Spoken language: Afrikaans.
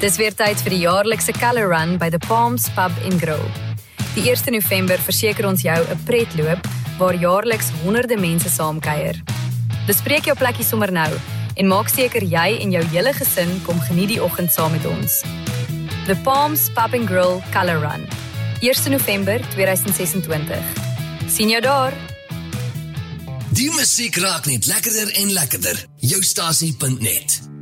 Dis weer tyd vir die jaarlikse Colour Run by The Palms Pub en Grill. Die 1 November verseker ons jou 'n pretloop waar jaarliks honderde mense saamkuier. Bespreek jou plekkie sommer nou en maak seker jy en jou hele gesin kom geniet die oggend saam met ons. The Palms Pub and Grill Colour Run, 1 November 2026. Sien jou daar! Die musiek raak net lekkerder en lekkerder. Joustasie.net